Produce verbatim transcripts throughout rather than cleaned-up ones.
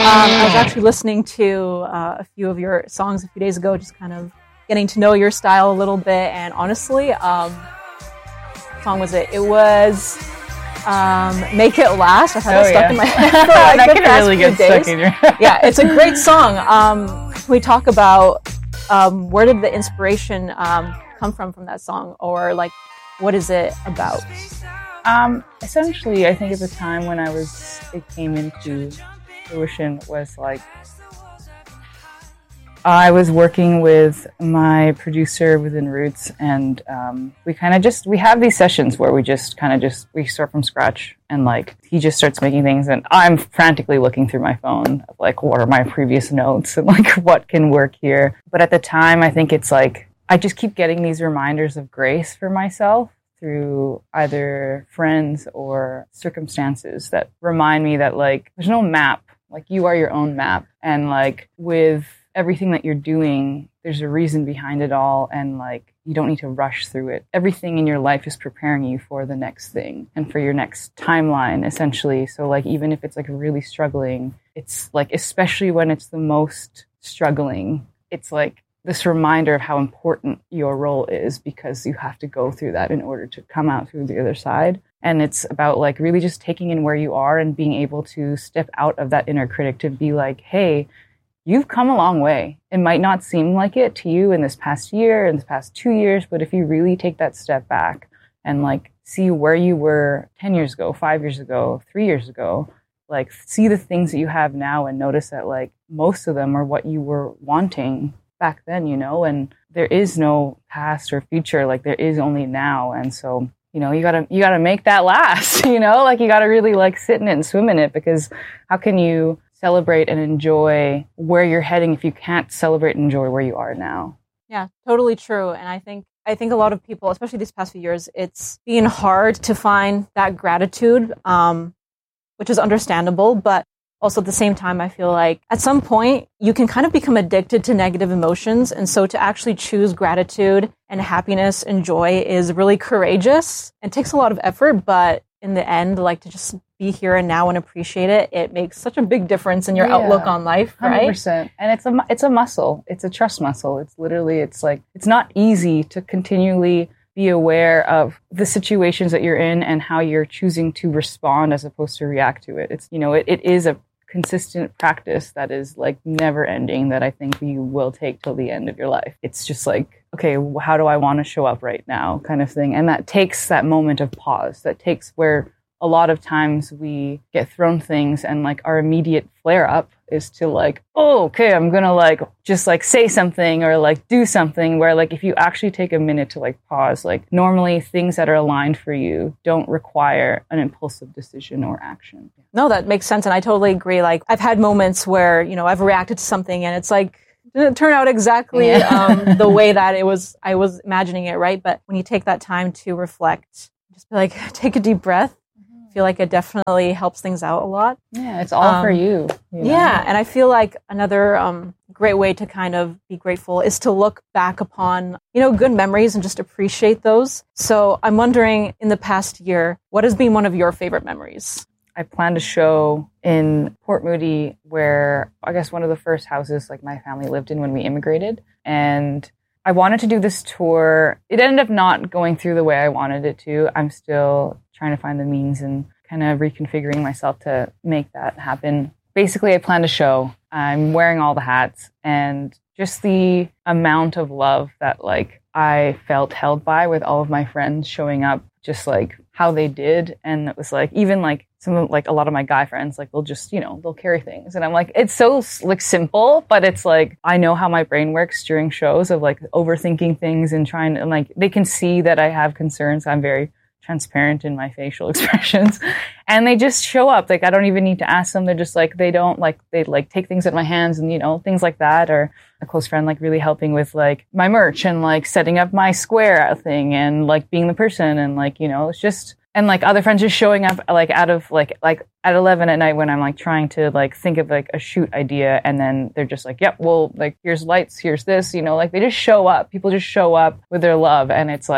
I was actually listening to uh, a few of your songs a few days ago, just kind of getting to know your style a little bit. And honestly, um, what song was it? It was um, "Make It Last." I've had oh, it stuck yeah. in my head for like that the can past really few get days. stuck in your head. Yeah, it's a great song. Um, can we talk about um, where did the inspiration um, come from from that song, or like what is it about? Um, essentially, I think at the time when I was, it came into fruition was like, I was working with my producer within Roots, and um, we kind of just, we have these sessions where we just kind of just, we start from scratch, and like, he just starts making things, and I'm frantically looking through my phone, of like, what are my previous notes, and like, what can work here? But at the time, I think it's like, I just keep getting these reminders of grace for myself through either friends or circumstances that remind me that like, there's no map, like you are your own map, and like, with everything that you're doing, there's a reason behind it all, and like you don't need to rush through it. Everything in your life is preparing you for the next thing and for your next timeline, essentially. So like even if it's like really struggling, it's like, especially when it's the most struggling, it's like this reminder of how important your role is, because you have to go through that in order to come out through the other side. And it's about like really just taking in where you are and being able to step out of that inner critic to be like, hey, you've come a long way. It might not seem like it to you in this past year, in this past two years, but if you really take that step back and like see where you were ten years ago, five years ago, three years ago, like see the things that you have now and notice that like most of them are what you were wanting back then, you know, and there is no past or future, like there is only now. And so, you know, you gotta, you gotta make that last, you know, like you gotta really like sit in it and swim in it, because how can you celebrate and enjoy where you're heading if you can't celebrate and enjoy where you are now? Yeah, totally true. And I think I think a lot of people, especially these past few years, it's been hard to find that gratitude, um, which is understandable. But also at the same time, I feel like at some point you can kind of become addicted to negative emotions. And so to actually choose gratitude and happiness and joy is really courageous and takes a lot of effort. But in the end, like to just be here and now and appreciate it, it makes such a big difference in your yeah, outlook on life, right? one hundred percent. And it's a, it's a muscle. It's a trust muscle. It's literally, it's like, it's not easy to continually be aware of the situations that you're in and how you're choosing to respond as opposed to react to it. It's, you know, it, it is a consistent practice that is like never ending, that I think you will take till the end of your life. It's just like, okay, how do I want to show up right now kind of thing. And that takes that moment of pause. That takes where a lot of times we get thrown things and like our immediate flare up is to like, oh, okay, I'm going to like just like say something or like do something, where like if you actually take a minute to like pause, like normally things that are aligned for you don't require an impulsive decision or action. No, that makes sense. And I totally agree. Like I've had moments where, you know, I've reacted to something and it's like, didn't turn out exactly yeah. um, the way that it was, I was imagining it, right? But when you take that time to reflect, just be like, take a deep breath. I feel like it definitely helps things out a lot. Yeah, it's all um, for you. you know? Yeah, and I feel like another um, great way to kind of be grateful is to look back upon, you know, good memories and just appreciate those. So I'm wondering, in the past year, what has been one of your favorite memories? I planned a show in Port Moody where I guess one of the first houses like my family lived in when we immigrated. And I wanted to do this tour. It ended up not going through the way I wanted it to. I'm still trying to find the means and kind of reconfiguring myself to make that happen. Basically, I planned a show. I'm wearing all the hats, and just the amount of love that like I felt held by with all of my friends showing up, just like how they did. And it was like, even like some of like a lot of my guy friends, like they'll just, you know, they'll carry things. And I'm like, it's so like simple, but it's like, I know how my brain works during shows of like overthinking things and trying to, and like, they can see that I have concerns. I'm very transparent in my facial expressions, and they just show up. Like I don't even need to ask them. They're just like, they don't like, they like take things at my hands and, you know, things like that. Or a close friend, like really helping with like my merch and like setting up my square thing and like being the person. And like, you know, it's just, and like other friends just showing up like out of like, like at eleven at night when I'm like trying to like think of like a shoot idea. And then they're just like, yep, well, like here's lights, here's this, you know, like they just show up. People just show up with their love. And it's like,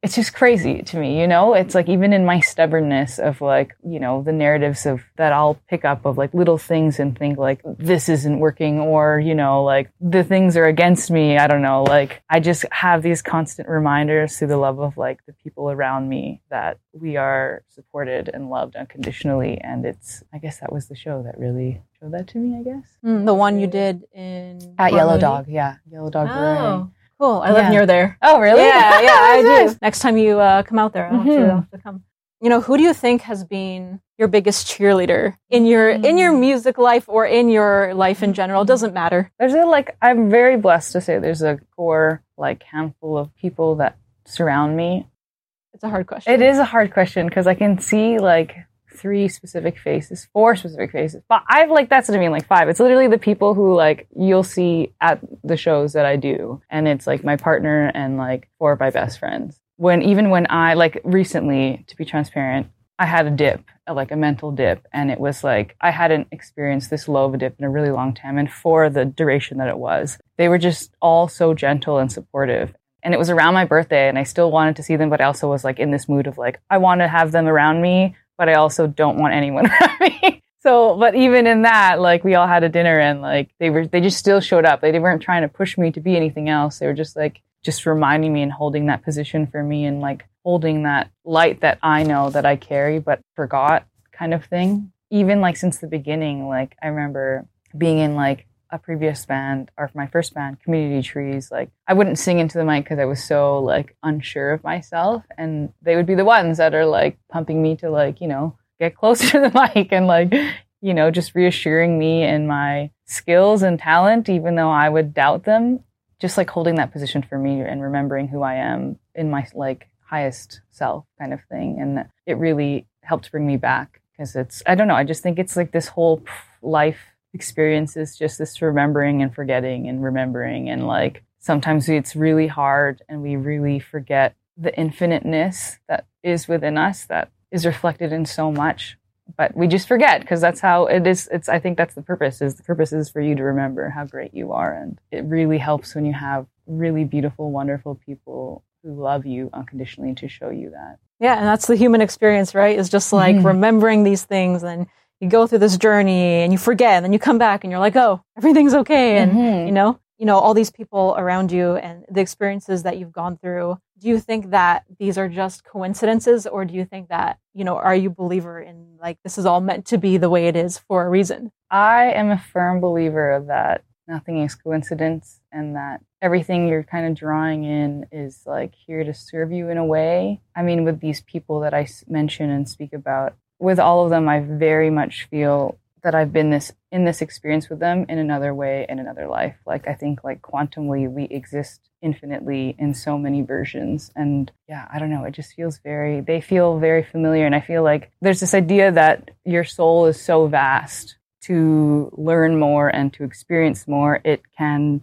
it's just crazy to me, you know? It's like even in my stubbornness of like, you know, the narratives of that I'll pick up of like little things and think like this isn't working or, you know, like the things are against me. I don't know. Like I just have these constant reminders through the love of like the people around me that we are supported and loved unconditionally. And it's, I guess that was the show that really showed that to me, I guess. Mm, the one you did in At Yellow Dog. Yeah. Yellow Dog Brewing. Oh. Cool. I live Yeah. near there. Oh, really? Yeah, yeah, I Nice. do. Next time you uh, come out there, I'll have, to, Mhm. I'll have to come. You know, who do you think has been your biggest cheerleader in your in your music life or in your life in general? It doesn't matter. There's a, like, I'm very blessed to say there's a core, like, handful of people that surround me. It's a hard question. It is a hard question because I can see, like, three specific faces, four specific faces. But I've, like, that's what I mean, like, five. It's literally the people who, like, you'll see at the shows that I do. And it's, like, my partner and, like, four of my best friends. When, even when I, like, recently, to be transparent, I had a dip, like a mental dip. And it was like, I hadn't experienced this low of a dip in a really long time. And for the duration that it was, they were just all so gentle and supportive. And it was around my birthday and I still wanted to see them, but I also was like in this mood of like, I want to have them around me, but I also don't want anyone around me. So, but even in that, like we all had a dinner and like they were, they just still showed up. They weren't trying to push me to be anything else. They were just like, just reminding me and holding that position for me and like holding that light that I know that I carry, but forgot kind of thing. Even like since the beginning, like I remember being in like a previous band or my first band, Community Trees, like I wouldn't sing into the mic because I was so like unsure of myself. And they would be the ones that are like pumping me to like, you know, get closer to the mic and like, you know, just reassuring me in my skills and talent, even though I would doubt them, just like holding that position for me and remembering who I am in my like highest self kind of thing. And it really helped bring me back because it's, I don't know, I just think it's like this whole life experience is just this remembering and forgetting and remembering. And like sometimes it's really hard and we really forget the infiniteness that is within us that is reflected in so much, but we just forget because that's how it is. It's, I think that's the purpose is the purpose is for you to remember how great you are. And it really helps when you have really beautiful, wonderful people who love you unconditionally to show you that. Yeah, and that's the human experience, right? Is just like mm-hmm. remembering these things and you go through this journey and you forget and then you come back and you're like, oh, everything's okay. And, mm-hmm. you know, you know, all these people around you and the experiences that you've gone through. Do you think that these are just coincidences or do you think that, you know, are you a believer in like, this is all meant to be the way it is for a reason? I am a firm believer that nothing is coincidence and that everything you're kind of drawing in is like here to serve you in a way. I mean, with these people that I mention and speak about, with all of them, I very much feel that I've been this in this experience with them in another way, in another life. Like, I think like quantumly, we exist infinitely in so many versions. And yeah, I don't know, it just feels very, they feel very familiar. And I feel like there's this idea that your soul is so vast to learn more and to experience more. It can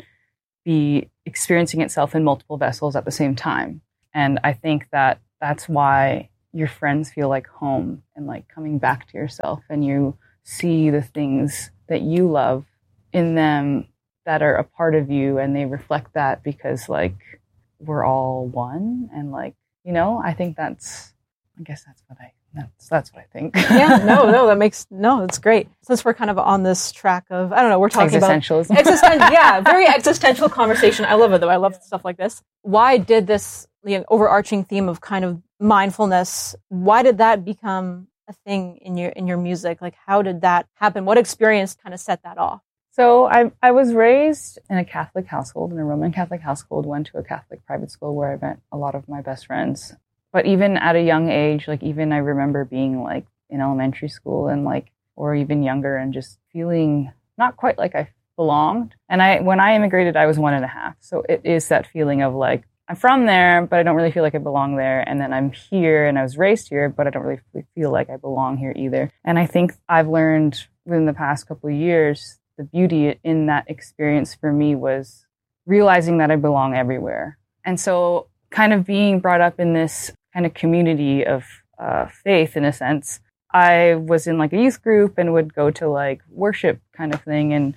be experiencing itself in multiple vessels at the same time. And I think that that's why your friends feel like home and like coming back to yourself, and you see the things that you love in them that are a part of you, and they reflect that because like we're all one. And like, you know, I think that's, I guess that's what I, that's, that's what I think. Yeah, no, no, that makes, no, it's great. Since we're kind of on this track of, I don't know, we're talking existentialism. about existential, yeah, very existential conversation. I love it though. I love stuff like this. Why did this, you know, overarching theme of kind of mindfulness, why did that become a thing in your in your music? Like, how did that happen? What experience kind of set that off? So I I was raised in a Catholic household, in a Roman Catholic household, went to a Catholic private school where I met a lot of my best friends. But even at a young age, like even I remember being like in elementary school and like, or even younger, and just feeling not quite like I belonged. And I when I immigrated, I was one and a half. So it is that feeling of like, I'm from there, but I don't really feel like I belong there. And then I'm here and I was raised here, but I don't really feel like I belong here either. And I think I've learned within the past couple of years, the beauty in that experience for me was realizing that I belong everywhere. And so kind of being brought up in this kind of community of uh, faith in a sense, I was in like a youth group and would go to like worship kind of thing. And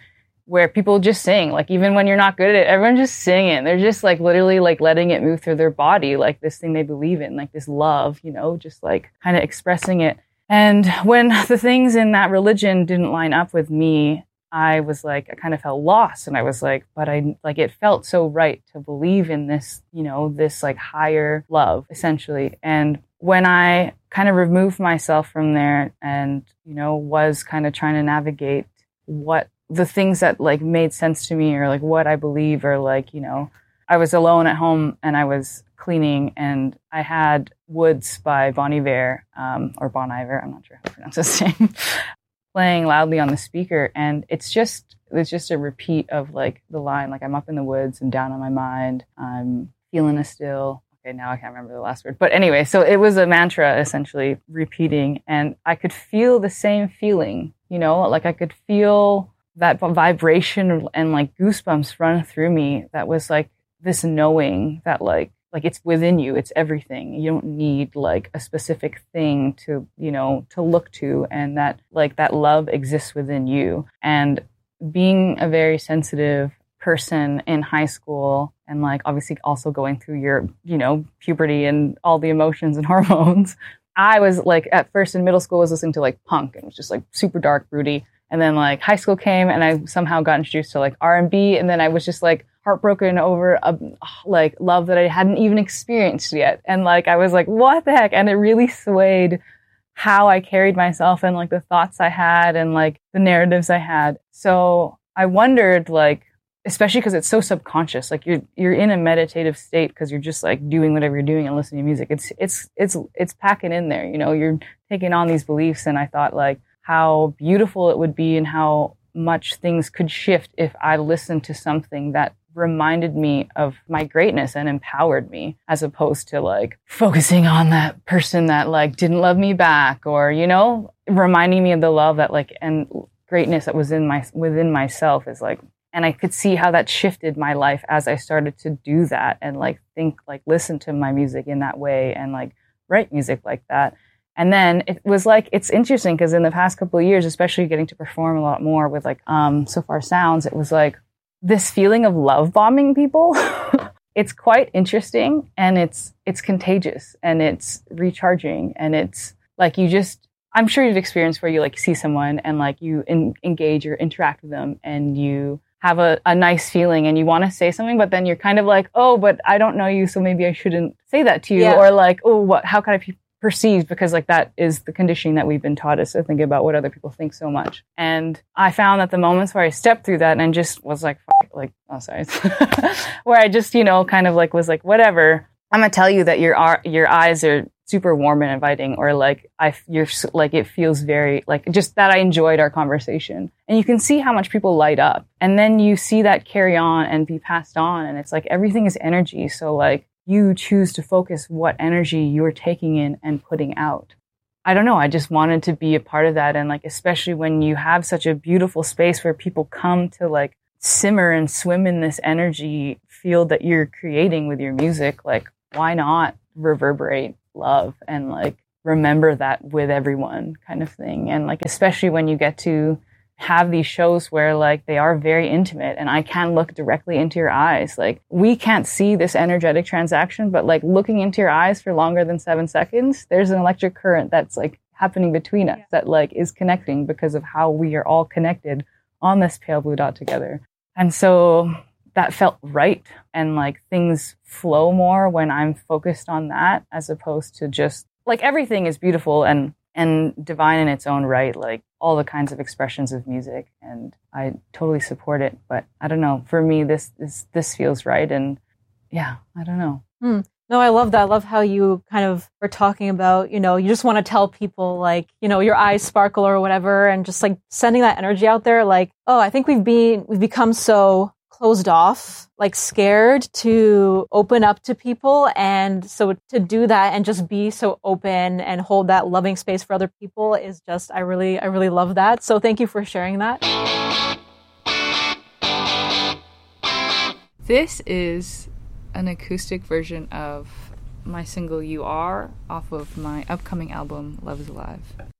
where people just sing, like even when you're not good at it, everyone's just singing. They're just like literally like letting it move through their body, like this thing they believe in, like this love, you know, just like kind of expressing it. And when the things in that religion didn't line up with me, I was like, I kind of felt lost. And I was like, but I like, it felt so right to believe in this, you know, this like higher love, essentially. And when I kind of removed myself from there and, you know, was kind of trying to navigate what the things that like made sense to me or like what I believe or like, you know, I was alone at home and I was cleaning and I had Woods by Bon Iver, um, or Bon Iver, I'm not sure how to pronounce his name, playing loudly on the speaker. And it's just, it's just a repeat of like the line, like I'm up in the woods and down on my mind. I'm feeling a still. Okay, now I can't remember the last word. But anyway, so it was a mantra essentially repeating and I could feel the same feeling, you know, like I could feel that vibration and like goosebumps run through me. That was like this knowing that like, like it's within you, it's everything. You don't need like a specific thing to, you know, to look to, and that like that love exists within you. And being a very sensitive person in high school and like obviously also going through your, you know, puberty and all the emotions and hormones, I was like at first in middle school was listening to like punk and it was just like super dark, broody. And then like high school came and I somehow got introduced to like R and B, and then I was just like heartbroken over a, like love that I hadn't even experienced yet. And like I was like, what the heck? And it really swayed how I carried myself and like the thoughts I had and like the narratives I had. So I wondered, like, especially because it's so subconscious, like you're you're in a meditative state because you're just like doing whatever you're doing and listening to music. It's it's it's it's packing in there, you know, you're taking on these beliefs. And I thought like how beautiful it would be and how much things could shift if I listened to something that reminded me of my greatness and empowered me, as opposed to like focusing on that person that like didn't love me back, or, you know, reminding me of the love that like and greatness that was in my within myself is like. And I could see how that shifted my life as I started to do that and like think, like listen to my music in that way and like write music like that. And then it was like, it's interesting because in the past couple of years, especially getting to perform a lot more with like um, So Far Sounds, it was like this feeling of love bombing people. It's quite interesting and it's it's contagious and it's recharging and it's like you just, I'm sure you've experienced where you like see someone and like you in, engage or interact with them and you have a, a nice feeling and you want to say something, but then you're kind of like, oh, but I don't know you, so maybe I shouldn't say that to you. Yeah. Or like, oh, what? How can I be perceived? Because like that is the conditioning that we've been taught, is to think about what other people think so much. And I found that the moments where I stepped through that and just was like, fuck, like, oh, sorry, where I just, you know, kind of like was like, whatever. I'm gonna tell you that your your eyes are super warm and inviting, or like I, you're like, it feels very like just that I enjoyed our conversation, and you can see how much people light up, and then you see that carry on and be passed on, and it's like everything is energy. So like you choose to focus what energy you're taking in and putting out. I don't know. I just wanted to be a part of that, and like especially when you have such a beautiful space where people come to like simmer and swim in this energy field that you're creating with your music, like why not reverberate love and like remember that with everyone, kind of thing. And like especially when you get to have these shows where like they are very intimate and I can look directly into your eyes. Like we can't see this energetic transaction, but like looking into your eyes for longer than seven seconds, there's an electric current that's like happening between us, yeah, that like is connecting because of how we are all connected on this pale blue dot together. And so that felt right, and like things flow more when I'm focused on that, as opposed to just like everything is beautiful and and divine in its own right, like all the kinds of expressions of music, and I totally support it. But I don't know, for me this this this feels right, and yeah, I don't know. Hmm. No, I love that. I love how you kind of were talking about, you know, you just want to tell people like, you know, your eyes sparkle or whatever, and just like sending that energy out there. Like, oh, I think we've been we've become so closed off, like scared to open up to people. And so to do that and just be so open and hold that loving space for other people is just, I really, I really love that. So thank you for sharing that. This is an acoustic version of my single You Are off of my upcoming album, Love is Alive.